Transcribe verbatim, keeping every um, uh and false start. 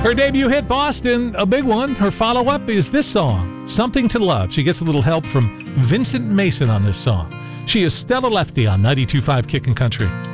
Her debut hit, Boston, a big one. Her follow-up is this song, Something to Love. She gets a little help from Vincent Mason on this song. She is Stella Lefty on ninety-two point five Kickin' Country.